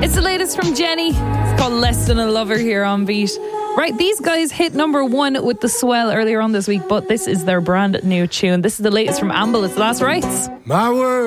It's the latest from Jenny. It's called Less Than a Lover here on Beat. Right, these guys hit number 1 with The Swell earlier on this week, but this is their brand new tune. This is the latest from Amble. It's The Last Rites. My word.